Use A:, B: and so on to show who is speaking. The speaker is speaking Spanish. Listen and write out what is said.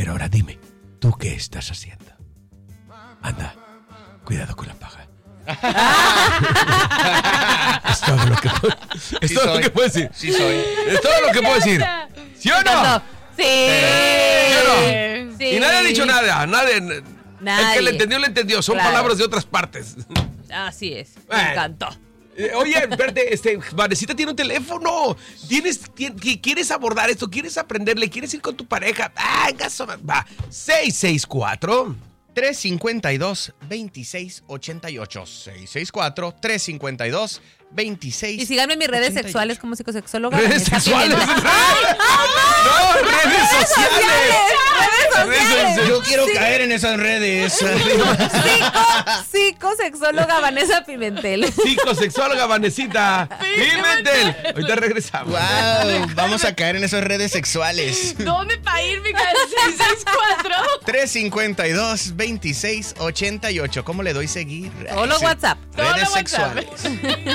A: Pero ahora dime, ¿tú qué estás haciendo? Anda, cuidado con la paja. Es todo lo que puedo, es todo lo que puedo decir.
B: Sí soy.
A: Es todo lo que puedo decir. ¿Sí o no?
C: Sí.
A: ¿Sí o no?
C: Sí.
A: Y nadie ha dicho nada. Nadie. El que le entendió. Son
C: Claro.
A: palabras de otras partes.
C: Así es. Me
A: Bueno.
C: encantó.
A: Oye, espérate, Vanesita tiene un teléfono. ¿Quieres abordar esto? ¿Quieres aprenderle? ¿Quieres ir con tu pareja? Va. 664
B: 352-2688. 664-352-2688.
C: Y síganme en mis redes sexuales como psicosexóloga.
A: ¿Redes
C: Vanessa
A: sexuales?
C: Pimentel.
A: ¡No, redes sociales!
C: Redes sociales.
B: Yo quiero caer en esas redes.
C: Psicosexóloga Vanessa Pimentel.
A: Psicosexóloga Vanesita Pimentel. Ahorita regresamos.
B: Wow, vamos a caer en esas redes sexuales.
D: ¿Dónde para ir, mi cara? 664.
B: 352-2688. ¿Cómo le doy seguir?
C: Solo WhatsApp.
B: Redes
D: Solo WhatsApp.
B: sexuales.